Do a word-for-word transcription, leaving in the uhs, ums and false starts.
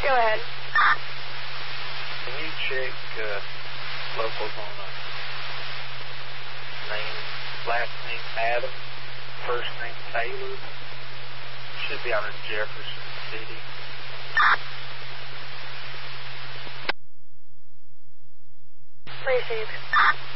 Go ahead. Can you check uh, locals on the name, last name Adam, first name Taylor? Should be out of Jefferson City. Received.